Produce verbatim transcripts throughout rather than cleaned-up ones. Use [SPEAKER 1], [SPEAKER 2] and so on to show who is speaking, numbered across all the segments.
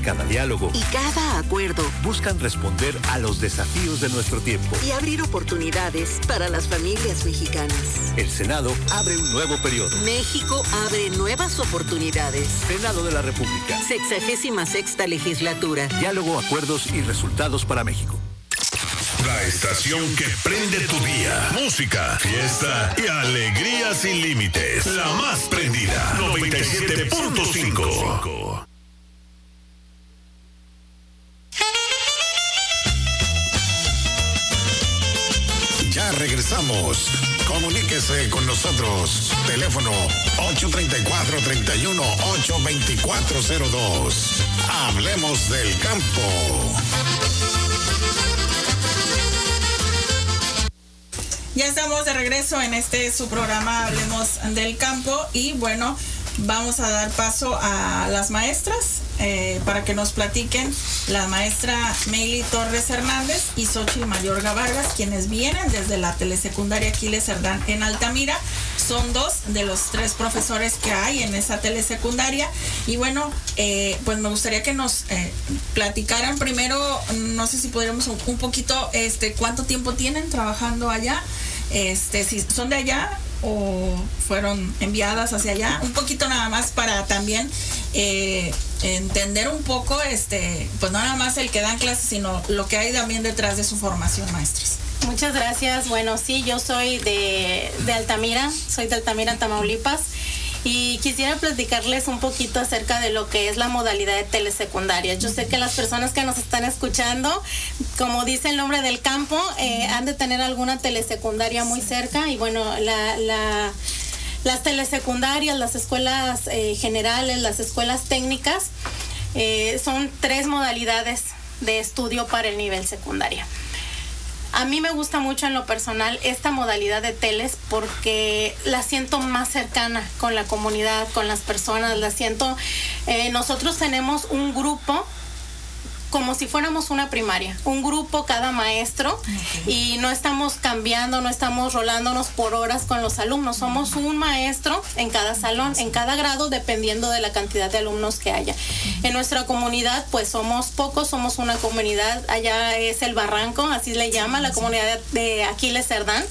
[SPEAKER 1] Cada diálogo
[SPEAKER 2] y cada acuerdo
[SPEAKER 1] buscan responder a los desafíos de nuestro tiempo
[SPEAKER 2] y abrir oportunidades para las familias mexicanas.
[SPEAKER 1] El Senado abre un nuevo periodo.
[SPEAKER 2] México abre nuevas oportunidades.
[SPEAKER 1] Senado de la República.
[SPEAKER 2] Sexagésima sexta legislatura.
[SPEAKER 1] Diálogo, acuerdos y resultados para México.
[SPEAKER 3] La estación que prende tu día. Música, fiesta y alegría sin límites. La más prendida. noventa y siete punto cinco. Ya regresamos. Comuníquese con nosotros. Teléfono ocho tres cuatro, tres uno, ocho dos cuatro cero dos. Hablemos del campo.
[SPEAKER 4] Ya estamos de regreso en este su programa Hablemos del Campo y bueno, vamos a dar paso a las maestras eh, para que nos platiquen. La maestra Meili Torres Hernández y Xochitl Mayorga Vargas, quienes vienen desde la telesecundaria Aquiles Cerdán en Altamira. Son dos de los tres profesores que hay en esa telesecundaria. Y bueno, eh, pues me gustaría que nos eh, platicaran primero, no sé si podríamos un, un poquito, este, cuánto tiempo tienen trabajando allá, este, si son de allá o fueron enviadas hacia allá, un poquito nada más para también eh, entender un poco, este, pues no nada más el que dan clases, sino lo que hay también detrás de su formación, maestras.
[SPEAKER 5] Muchas gracias. Bueno, sí, yo soy de, de Altamira, soy de Altamira, Tamaulipas, y quisiera platicarles un poquito acerca de lo que es la modalidad de telesecundaria. Yo sé que las personas que nos están escuchando, como dice el nombre del campo, eh, han de tener alguna telesecundaria muy cerca, y bueno, la... la las telesecundarias, las escuelas eh, generales, las escuelas técnicas, eh, son tres modalidades de estudio para el nivel secundaria. A mí me gusta mucho en lo personal esta modalidad de teles porque la siento más cercana con la comunidad, con las personas, la siento... Eh, nosotros tenemos un grupo como si fuéramos una primaria, un grupo cada maestro, okay. Y no estamos cambiando, no estamos rolándonos por horas con los alumnos, somos un maestro en cada salón, en cada grado, dependiendo de la cantidad de alumnos que haya. En nuestra comunidad pues somos pocos, somos una comunidad, allá es el Barranco, así le llama, la comunidad de Aquiles Cerdán,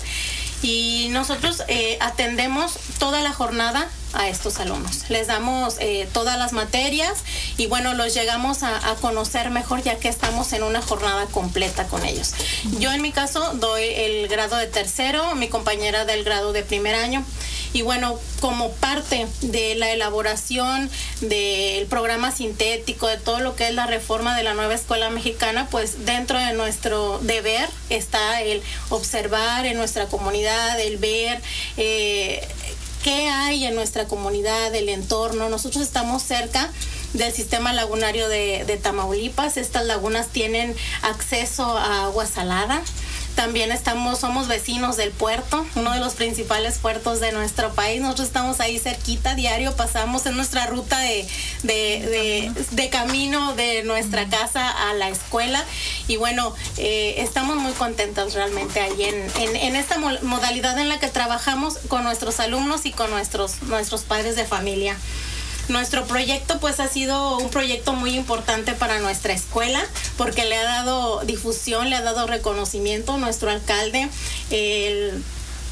[SPEAKER 5] y nosotros eh, atendemos toda la jornada a estos alumnos. Les damos eh, todas las materias y bueno, los llegamos a, a conocer mejor ya que estamos en una jornada completa con ellos. Yo en mi caso doy el grado de tercero, mi compañera del grado de primer año, y bueno, como parte de la elaboración del programa sintético, de todo lo que es la reforma de la nueva escuela mexicana, pues dentro de nuestro deber está el observar en nuestra comunidad, el ver eh, qué hay en nuestra comunidad, el entorno. Nosotros estamos cerca del sistema lagunario de, de Tamaulipas. Estas lagunas tienen acceso a agua salada. También estamos, somos vecinos del puerto, uno de los principales puertos de nuestro país. Nosotros estamos ahí cerquita, diario pasamos en nuestra ruta de, de, de, de camino de nuestra casa a la escuela. Y bueno, eh, estamos muy contentos realmente ahí en, en, en esta modalidad en la que trabajamos con nuestros alumnos y con nuestros, nuestros padres de familia. Nuestro proyecto pues ha sido un proyecto muy importante para nuestra escuela porque le ha dado difusión, le ha dado reconocimiento. Nuestro alcalde el,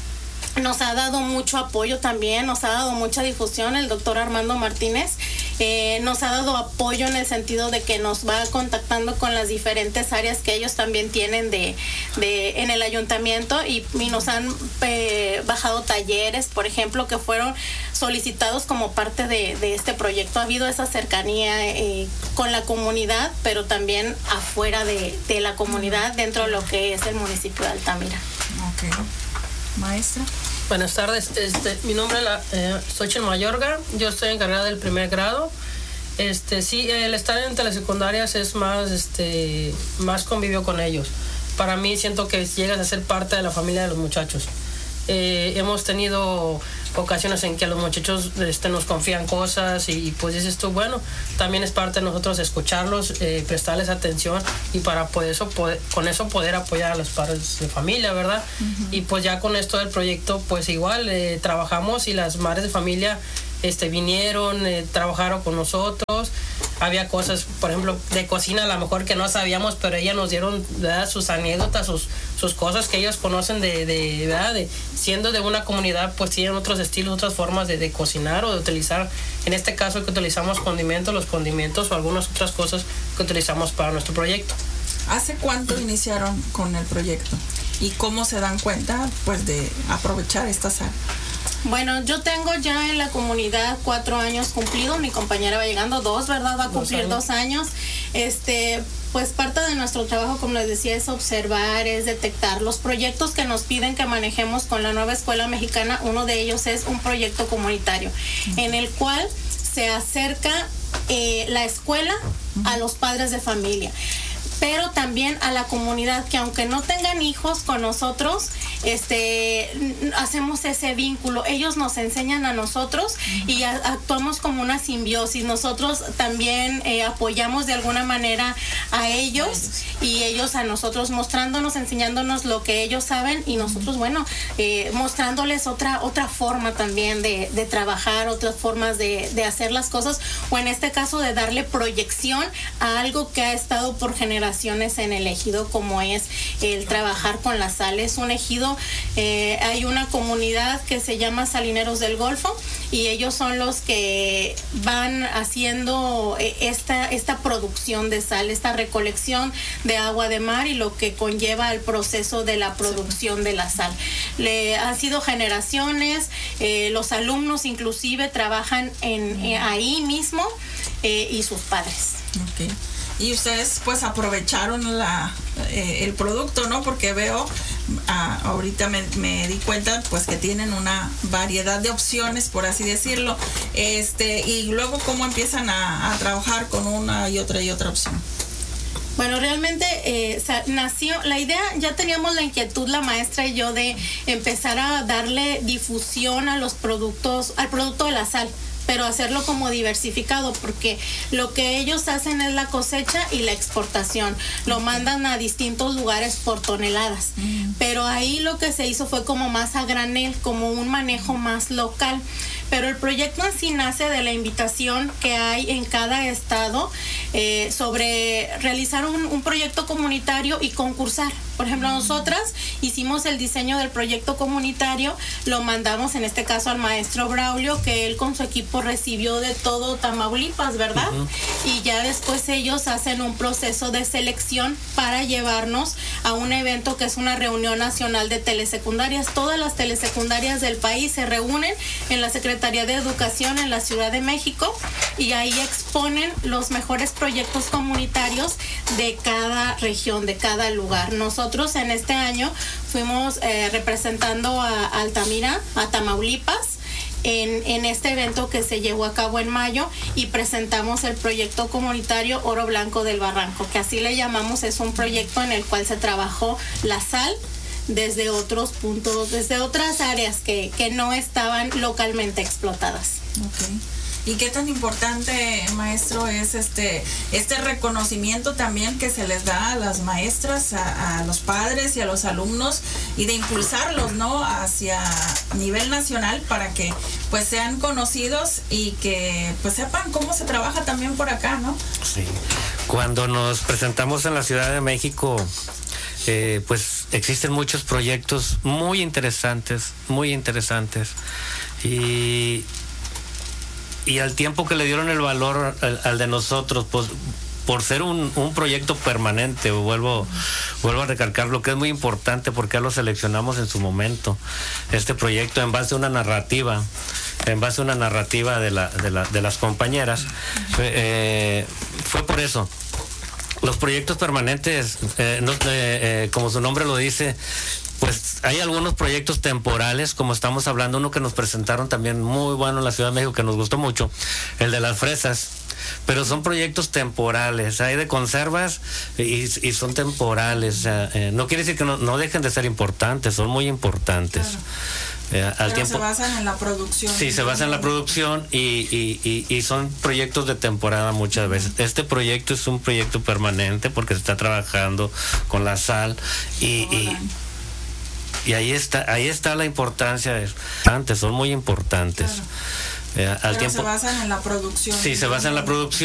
[SPEAKER 5] nos ha dado mucho apoyo también, nos ha dado mucha difusión, el doctor Armando Martínez. Eh, nos ha dado apoyo en el sentido de que nos va contactando con las diferentes áreas que ellos también tienen de, de en el ayuntamiento y, y nos han eh, bajado talleres, por ejemplo, que fueron solicitados como parte de, de este proyecto. Ha habido esa cercanía eh, con la comunidad, pero también afuera de, de la comunidad, dentro de lo que es el municipio de Altamira.
[SPEAKER 4] Ok. Maestra.
[SPEAKER 6] Buenas tardes, este, mi nombre es la, eh, Xochitl Mayorga, yo estoy encargada del primer grado. Este, sí, el estar en telesecundarias es más, este, más convivio con ellos. Para mí siento que llegas a ser parte de la familia de los muchachos. Eh, hemos tenido ocasiones en que los muchachos este, nos confían cosas y, y pues dices tú, bueno, también es parte de nosotros escucharlos, eh, prestarles atención y para pues eso poder, con eso poder apoyar a los padres de familia, ¿verdad? Uh-huh. Y pues ya con esto del proyecto pues igual eh, trabajamos y las madres de familia este, vinieron, eh, trabajaron con nosotros. había cosas, por ejemplo, de cocina a lo mejor que no sabíamos, pero ellas nos dieron, ¿verdad?, sus anécdotas, sus, sus cosas que ellos conocen de, de, ¿verdad?, de siendo de una comunidad, pues tienen otros estilos, otras formas de, de cocinar o de utilizar, en este caso que utilizamos condimentos, los condimentos o algunas otras cosas que utilizamos para nuestro proyecto.
[SPEAKER 4] ¿Hace cuánto iniciaron con el proyecto? ¿Y cómo se dan cuenta, pues, de aprovechar esta sal?
[SPEAKER 5] Bueno, yo tengo ya en la comunidad cuatro años cumplidos, mi compañera va llegando dos, ¿verdad? Va a cumplir dos años. Este, pues parte de nuestro trabajo, como les decía, es observar, es detectar los proyectos que nos piden que manejemos con la nueva escuela mexicana. Uno de ellos es un proyecto comunitario, uh-huh, en el cual se acerca eh, la escuela, uh-huh, a los padres de familia, pero también a la comunidad, que aunque no tengan hijos con nosotros, este, hacemos ese vínculo. Ellos nos enseñan a nosotros y a, actuamos como una simbiosis. Nosotros también eh, apoyamos de alguna manera a ellos y ellos a nosotros, mostrándonos, enseñándonos lo que ellos saben y nosotros, bueno, eh, mostrándoles otra otra forma también de, de trabajar, otras formas de, de hacer las cosas, o en este caso de darle proyección a algo que ha estado por generaciones en el ejido, como es el trabajar con la sal. Es un ejido, eh, hay una comunidad que se llama Salineros del Golfo y ellos son los que van haciendo esta, esta producción de sal, esta recolección de agua de mar y lo que conlleva el proceso de la producción de la sal. Le, han sido generaciones, eh, los alumnos inclusive trabajan en, eh, ahí mismo eh, y sus padres.
[SPEAKER 4] Okay. Y ustedes pues aprovecharon la, eh, el producto, ¿no? Porque veo, ah, ahorita me, me di cuenta pues que tienen una variedad de opciones, por así decirlo. Este, y luego cómo empiezan a, a trabajar con una y otra y otra opción.
[SPEAKER 5] Bueno, realmente eh, nació, la idea, ya teníamos la inquietud la maestra y yo de empezar a darle difusión a los productos, al producto de la sal, pero hacerlo como diversificado, porque lo que ellos hacen es la cosecha y la exportación, lo mandan a distintos lugares por toneladas, mm. pero ahí lo que se hizo fue como más a granel, como un manejo más local. Pero el proyecto en sí nace de la invitación que hay en cada estado eh, sobre realizar un, un proyecto comunitario y concursar. Por ejemplo, nosotras hicimos el diseño del proyecto comunitario, lo mandamos en este caso al maestro Braulio, que él con su equipo recibió de todo Tamaulipas, ¿verdad? Uh-huh. Y ya después ellos hacen un proceso de selección para llevarnos a un evento que es una reunión nacional de telesecundarias. Todas las telesecundarias del país se reúnen en la Secretaría de Educación en la Ciudad de México y ahí exponen los mejores proyectos comunitarios de cada región, de cada lugar. Nosotros en este año fuimos eh, representando a, a Altamira, a Tamaulipas, En, en este evento que se llevó a cabo en mayo y presentamos el proyecto comunitario Oro Blanco del Barranco, que así le llamamos. Es un proyecto en el cual se trabajó la sal desde otros puntos, desde otras áreas que, que no estaban localmente explotadas.
[SPEAKER 4] Okay. ¿Y qué tan importante, maestro, es este este reconocimiento también que se les da a las maestras, a, a los padres y a los alumnos, y de impulsarlos, ¿no?, hacia nivel nacional para que pues sean conocidos y que pues sepan cómo se trabaja también por acá, ¿no?
[SPEAKER 7] Sí. Cuando nos presentamos en la Ciudad de México, eh, pues existen muchos proyectos muy interesantes, muy interesantes, y y al tiempo que le dieron el valor al, al de nosotros, pues por ser un, un proyecto permanente, vuelvo, vuelvo a recalcar lo que es muy importante, porque lo seleccionamos en su momento, este proyecto en base a una narrativa, en base a una narrativa de, la, de, la, de las compañeras, eh, fue por eso. Los proyectos permanentes, eh, no, eh, eh, como su nombre lo dice, pues hay algunos proyectos temporales, como estamos hablando, uno que nos presentaron también muy bueno en la Ciudad de México, que nos gustó mucho, el de las fresas, pero son proyectos temporales, hay de conservas y, y son temporales, o sea, eh, no quiere decir que no, no dejen de ser importantes, son muy importantes.
[SPEAKER 4] Claro.
[SPEAKER 7] Eh, al
[SPEAKER 4] Pero
[SPEAKER 7] tiempo,
[SPEAKER 4] se basan en la producción.
[SPEAKER 7] Sí, se basan en la producción y, y, y, y son proyectos de temporada muchas veces. Este proyecto es un proyecto permanente porque se está trabajando con la sal y, y, y ahí está, ahí está la importancia de antes, son muy importantes.
[SPEAKER 4] Claro.
[SPEAKER 7] Eh, al
[SPEAKER 4] Pero
[SPEAKER 7] tiempo,
[SPEAKER 4] se basan en la producción.
[SPEAKER 7] Sí, se basan en la producción.